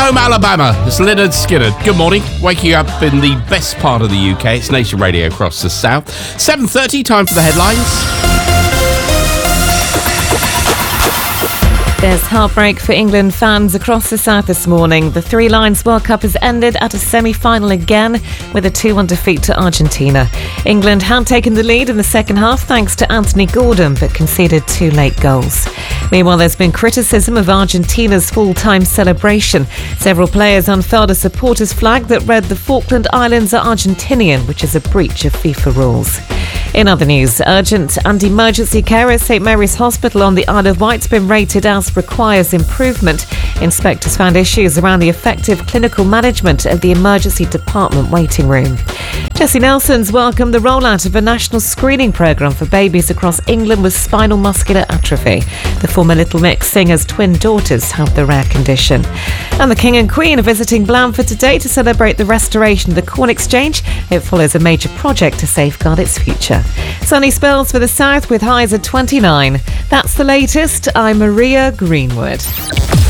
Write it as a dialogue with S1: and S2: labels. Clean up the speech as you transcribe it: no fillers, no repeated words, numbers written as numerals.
S1: home, Alabama. It's Lynyrd Skynyrd. Good morning. Waking you up in the best part of the UK. It's Nation Radio across the south. 7:30, time for the headlines.
S2: There's heartbreak for England fans across the south this morning. The Three Lions World Cup has ended at a semi-final again with a 2-1 defeat to Argentina. England had taken the lead in the second half thanks to Anthony Gordon, but conceded 2 late goals. Meanwhile, there's been criticism of Argentina's full-time celebration. Several players unfurled a supporters' flag that read "The Falkland Islands are Argentinian," which is a breach of FIFA rules. In other news, urgent and emergency care at St Mary's Hospital on the Isle of Wight's been rated as requires improvement. Inspectors found issues around the effective clinical management of the emergency department waiting room. Jessie Nelson's welcomed the rollout of a national screening programme for babies across England with spinal muscular atrophy. The former Little Mix singer's twin daughters have the rare condition. And the King and Queen are visiting Blandford today to celebrate the restoration of the Corn Exchange. It follows a major project to safeguard its future. Sunny spells for the south with highs at 29. That's the latest. I'm Maria Greenwood.